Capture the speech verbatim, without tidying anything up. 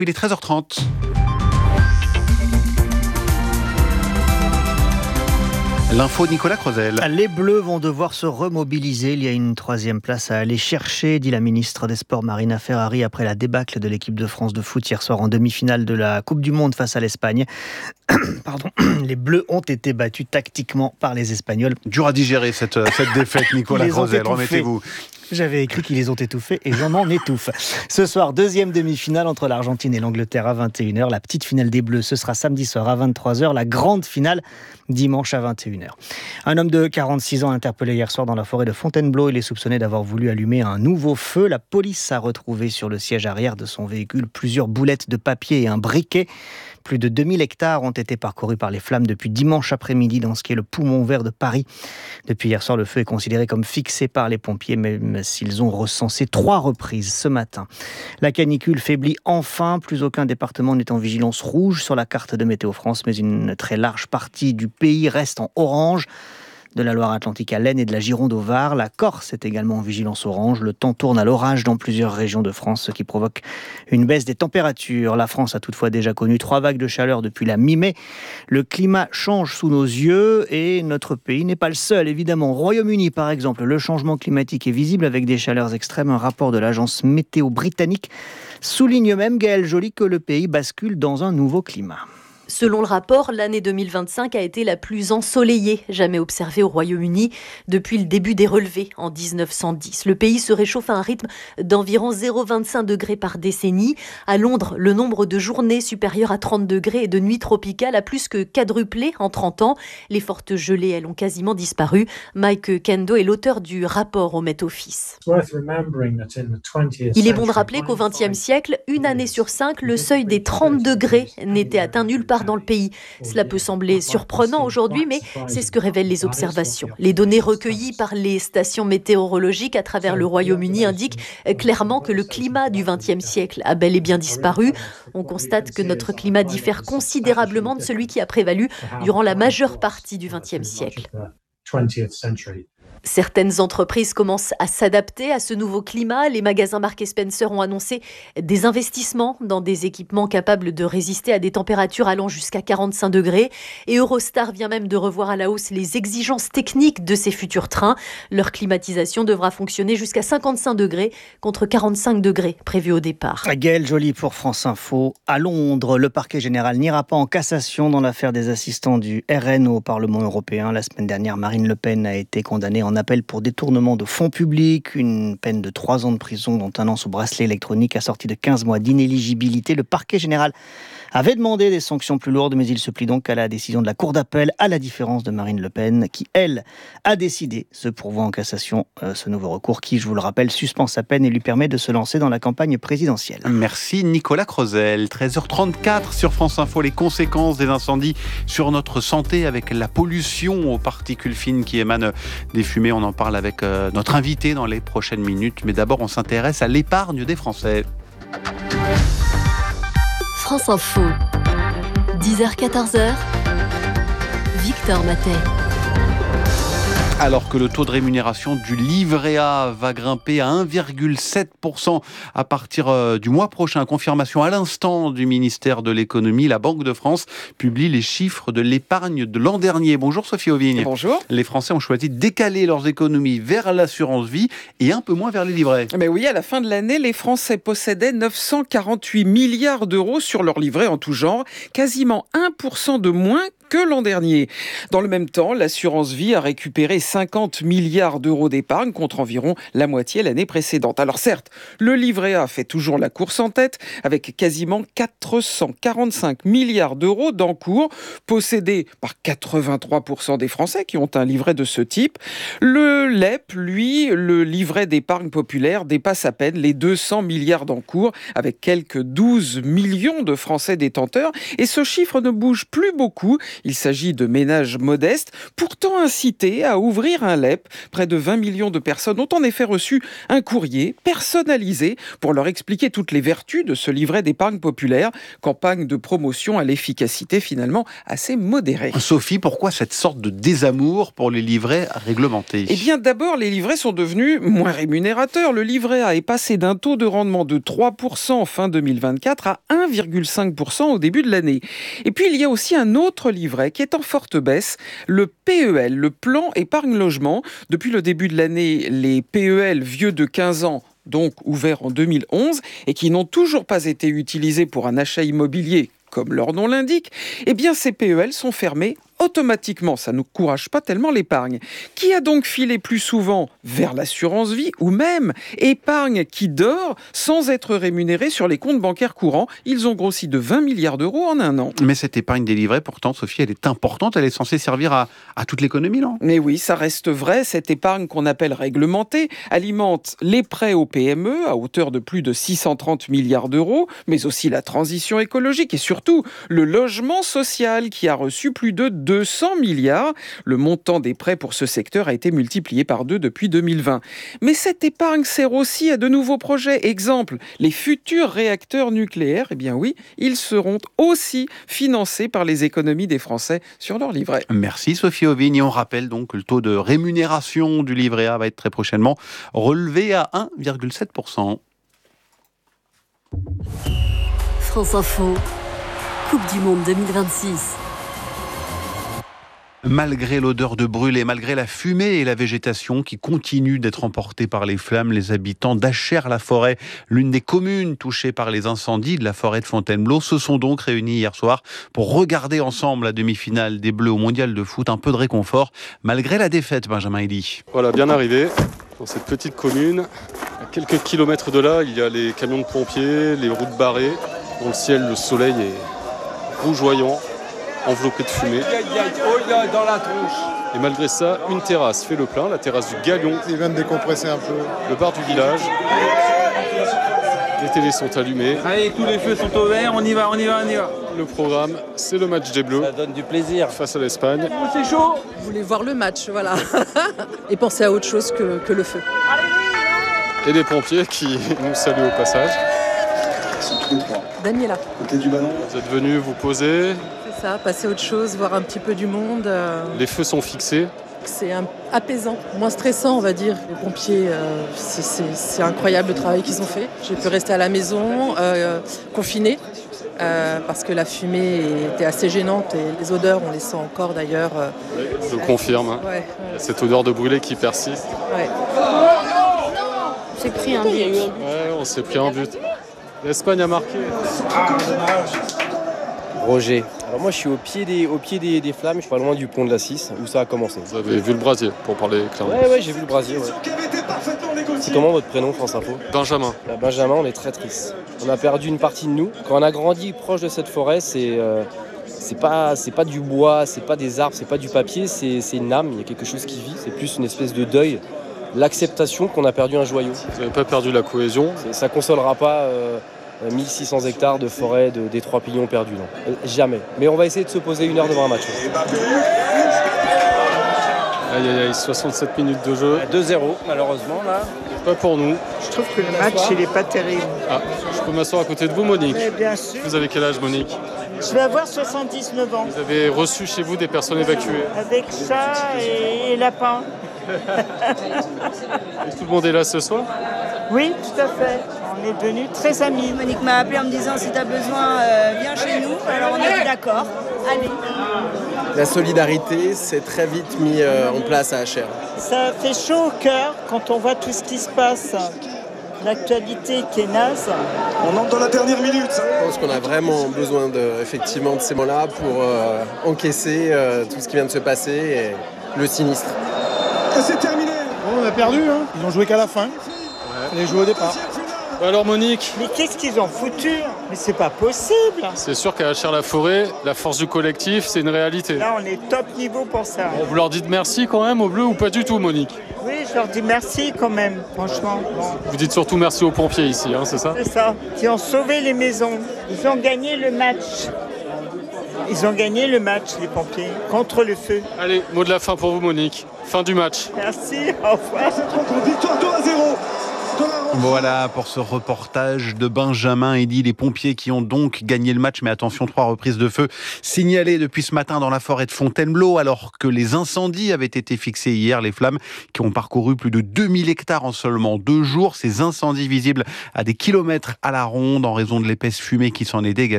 Il est treize heures trente. L'info Nicolas Crozel. Les Bleus vont devoir se remobiliser. Il y a une troisième place à aller chercher, dit la ministre des Sports Marina Ferrari après la débâcle de l'équipe de France de foot hier soir en demi-finale de la Coupe du Monde face à l'Espagne. Pardon. Les Bleus ont été battus tactiquement par les Espagnols. Dur à digérer cette, cette défaite, Nicolas Crozel. Remettez-vous. J'avais écrit qu'ils les ont étouffés et j'en en étouffe. Ce soir, deuxième demi-finale entre l'Argentine et l'Angleterre à vingt et une heures. La petite finale des Bleus, ce sera samedi soir à vingt-trois heures. La grande finale, dimanche à vingt et une heures. Un homme de quarante-six ans interpellé hier soir dans la forêt de Fontainebleau. Il est soupçonné d'avoir voulu allumer un nouveau feu. La police a retrouvé sur le siège arrière de son véhicule plusieurs boulettes de papier et un briquet. Plus de deux mille hectares ont été parcourus par les flammes depuis dimanche après-midi dans ce qui est le poumon vert de Paris. Depuis hier soir, le feu est considéré comme fixé par les pompiers, même s'ils ont recensé trois reprises ce matin. La canicule faiblit enfin. Plus aucun département n'est en vigilance rouge sur la carte de Météo France, mais une très large partie du pays reste en orange. De la Loire-Atlantique à l'Aisne et de la Gironde au Var. La Corse est également en vigilance orange. Le temps tourne à l'orage dans plusieurs régions de France, ce qui provoque une baisse des températures. La France a toutefois déjà connu trois vagues de chaleur depuis la mi-mai. Le climat change sous nos yeux et notre pays n'est pas le seul, évidemment. Au Royaume-Uni, par exemple, le changement climatique est visible avec des chaleurs extrêmes. Un rapport de l'agence météo britannique souligne même, Gaëlle Joly, que le pays bascule dans un nouveau climat. Selon le rapport, l'année deux mille vingt-cinq a été la plus ensoleillée jamais observée au Royaume-Uni depuis le début des relevés en dix-neuf cent dix. Le pays se réchauffe à un rythme d'environ zéro virgule vingt-cinq degrés par décennie. À Londres, le nombre de journées supérieures à trente degrés et de nuits tropicales a plus que quadruplé en trente ans. Les fortes gelées, elles, ont quasiment disparu. Mike Kendo est l'auteur du rapport au Met Office. Il est bon de rappeler qu'au vingtième siècle, une année sur cinq, le seuil des trente degrés n'était atteint nulle part dans le pays. Cela peut sembler surprenant aujourd'hui, mais c'est ce que révèlent les observations. Les données recueillies par les stations météorologiques à travers le Royaume-Uni indiquent clairement que le climat du vingtième siècle a bel et bien disparu. On constate que notre climat diffère considérablement de celui qui a prévalu durant la majeure partie du vingtième siècle. Certaines entreprises commencent à s'adapter à ce nouveau climat. Les magasins Marks et Spencer ont annoncé des investissements dans des équipements capables de résister à des températures allant jusqu'à quarante-cinq degrés. Et Eurostar vient même de revoir à la hausse les exigences techniques de ses futurs trains. Leur climatisation devra fonctionner jusqu'à cinquante-cinq degrés contre quarante-cinq degrés prévus au départ. Gaëlle Joly pour France Info. À Londres, le parquet général n'ira pas en cassation dans l'affaire des assistants du R N au Parlement européen. La semaine dernière, Marine Le Pen a été condamnée en appel pour détournement de fonds publics, une peine de trois ans de prison dont un an sous bracelet électronique assorti de quinze mois d'inéligibilité. Le parquet général avait demandé des sanctions plus lourdes, mais il se plie donc à la décision de la Cour d'appel, à la différence de Marine Le Pen, qui, elle, a décidé ce pourvoi en cassation, euh, ce nouveau recours qui, je vous le rappelle, suspend sa peine et lui permet de se lancer dans la campagne présidentielle. Merci Nicolas Crozel. treize heures trente-quatre sur France Info, les conséquences des incendies sur notre santé avec la pollution aux particules fines qui émanent des fumées. On en parle avec euh, notre invité dans les prochaines minutes, mais d'abord on s'intéresse à l'épargne des Français. France Info, dix heures quatorze heures, Victor Matet. Alors que le taux de rémunération du livret A va grimper à un virgule sept pour cent à partir du mois prochain, confirmation à l'instant du ministère de l'économie, la Banque de France publie les chiffres de l'épargne de l'an dernier. Bonjour Sophie Auvigne. Bonjour. Les Français ont choisi de décaler leurs économies vers l'assurance vie et un peu moins vers les livrets. Mais oui, à la fin de l'année, les Français possédaient neuf cent quarante-huit milliards d'euros sur leurs livrets en tout genre, quasiment un pour cent de moins que l'an dernier. Dans le même temps, l'assurance vie a récupéré cinquante milliards d'euros d'épargne contre environ la moitié l'année précédente. Alors certes, le livret A fait toujours la course en tête avec quasiment quatre cent quarante-cinq milliards d'euros d'encours possédés par quatre-vingt-trois pour cent des Français qui ont un livret de ce type. Le L E P, lui, le livret d'épargne populaire, dépasse à peine les deux cents milliards d'encours avec quelques douze millions de Français détenteurs et ce chiffre ne bouge plus beaucoup. Il s'agit de ménages modestes, pourtant incités à ouvrir un L E P. Près de vingt millions de personnes ont en effet reçu un courrier personnalisé pour leur expliquer toutes les vertus de ce livret d'épargne populaire. Campagne de promotion à l'efficacité finalement assez modérée. Sophie, pourquoi cette sorte de désamour pour les livrets réglementés ? Eh bien d'abord, les livrets sont devenus moins rémunérateurs. Le livret A est passé d'un taux de rendement de trois pour cent fin deux mille vingt-quatre à un virgule cinq pour cent au début de l'année. Et puis il y a aussi un autre livret qui est en forte baisse, le P E L, le plan épargne logement. Depuis le début de l'année, les P E L vieux de quinze ans, donc ouverts en deux mille onze, et qui n'ont toujours pas été utilisés pour un achat immobilier, comme leur nom l'indique, eh bien ces P E L sont fermés automatiquement. Ça ne courage pas tellement l'épargne. Qui a donc filé plus souvent vers l'assurance vie ou même épargne qui dort sans être rémunérée sur les comptes bancaires courants. Ils ont grossi de vingt milliards d'euros en un an. Mais cette épargne des livrets, pourtant, Sophie, elle est importante. Elle est censée servir à, à toute l'économie, non ? Mais oui, ça reste vrai. Cette épargne qu'on appelle réglementée alimente les prêts aux P M E à hauteur de plus de six cent trente milliards d'euros, mais aussi la transition écologique et surtout le logement social qui a reçu plus de deux cents milliards. Le montant des prêts pour ce secteur a été multiplié par deux depuis deux mille vingt. Mais cette épargne sert aussi à de nouveaux projets. Exemple, les futurs réacteurs nucléaires, eh bien oui, ils seront aussi financés par les économies des Français sur leur livret. Merci Sophie Auvigne. Et on rappelle donc que le taux de rémunération du livret A va être très prochainement relevé à un virgule sept pour cent. France Info, Coupe du Monde deux mille vingt-six. Malgré l'odeur de brûlé, malgré la fumée et la végétation qui continuent d'être emportées par les flammes, les habitants d'Achères-la-Forêt, l'une des communes touchées par les incendies de la forêt de Fontainebleau, se sont donc réunis hier soir pour regarder ensemble la demi-finale des Bleus au Mondial de foot. Un peu de réconfort malgré la défaite, Benjamin Elie. Voilà, bien arrivé dans cette petite commune. À quelques kilomètres de là, il y a les camions de pompiers, les routes barrées. Dans le ciel, le soleil est rougeoyant, enveloppé de fumée. Dans la tronche. Et malgré ça, une terrasse fait le plein, la terrasse du Galion. Il vient de décompresser un peu. Le bar du village. Les télés sont allumées. Allez, tous les feux sont au vert, on y va, on y va, on y va. Le programme, c'est le match des Bleus. Ça donne du plaisir. Face à l'Espagne. C'est chaud. Vous voulez voir le match, voilà. Et penser à autre chose que, que le feu. Et les pompiers qui nous saluent au passage. Daniela. Côté du ballon. Vous êtes venus vous poser. C'est ça, passer à autre chose, voir un petit peu du monde. Euh... Les feux sont fixés. C'est un... apaisant, moins stressant on va dire. Les pompiers, euh, c'est, c'est, c'est incroyable le travail qu'ils ont fait. J'ai pu rester à la maison, euh, confinée, euh, parce que la fumée était assez gênante et les odeurs, on les sent encore d'ailleurs. Euh, Je confirme. Hein. Ouais, ouais. Cette odeur de brûlé qui persiste. Ouais. On s'est pris un but. Ouais, on s'est pris un but. L'Espagne a marqué. Ah, dommage. Roger. Alors moi je suis au pied des, au pied des, des flammes, je suis pas loin du pont de la Cisse où ça a commencé. Vous avez vu le brasier, pour parler clairement. Ouais ouais j'ai vu le brasier. Ouais. C'est comment votre prénom France Info ? Benjamin. Bah, Benjamin, on est très triste. On a perdu une partie de nous. Quand on a grandi proche de cette forêt, c'est euh, c'est pas c'est pas du bois, c'est pas des arbres, c'est pas du papier, c'est, c'est une âme, il y a quelque chose qui vit, c'est plus une espèce de deuil. L'acceptation qu'on a perdu un joyau. Vous n'avez pas perdu la cohésion ? C'est, ça consolera pas euh, mille six cents hectares de forêt de, des trois pilions perdus, non. Euh, jamais. Mais on va essayer de se poser une heure devant un match. Aïe aïe aïe, soixante-sept minutes de jeu. deux zéro malheureusement là. Pas pour nous. Je trouve que le match il n'est pas terrible. Ah, je peux m'asseoir à côté de vous Monique ? Mais bien sûr. Vous avez quel âge Monique ? Je vais avoir soixante-dix-neuf ans. Vous avez reçu chez vous des personnes évacuées ? Avec chat et, et lapin. Et tout le monde est là ce soir ? Oui, tout à fait. On est devenus très amis. Monique m'a appelé en me disant si tu as besoin, euh, viens chez nous. Alors on a dit d'accord. Allez. La solidarité s'est très vite mise en place à Achères. Ça fait chaud au cœur quand on voit tout ce qui se passe. L'actualité qui est naze. On entre dans la dernière minute. Je pense qu'on a vraiment besoin de, effectivement, de ces moments-là pour euh, encaisser euh, tout ce qui vient de se passer et le sinistre. Et c'est terminé. Bon, on a perdu, hein. Ils ont joué qu'à la fin. Ouais. Les joués au départ. Alors Monique ? Mais qu'est-ce qu'ils ont foutu ? Mais c'est pas possible. C'est sûr qu'à Achères-la-Forêt, la force du collectif, c'est une réalité. Là, on est top niveau pour ça. Bon, vous leur dites merci quand même aux Bleus ou pas du tout Monique ? Oui, je leur dis merci quand même, franchement. Bon. Vous dites surtout merci aux pompiers ici, hein, c'est ça ? C'est ça, qui ont sauvé les maisons. Ils ont gagné le match. Ils ont gagné le match, les pompiers, contre le feu. Allez, mot de la fin pour vous, Monique. Fin du match. Merci, au revoir. Cette rencontre, victoire deux à zéro. Voilà pour ce reportage de Benjamin Eddy, les pompiers qui ont donc gagné le match. Mais attention, trois reprises de feu signalées depuis ce matin dans la forêt de Fontainebleau, alors que les incendies avaient été fixés hier. Les flammes qui ont parcouru plus de deux mille hectares en seulement deux jours. Ces incendies visibles à des kilomètres à la ronde en raison de l'épaisse fumée qui s'en est dégagée.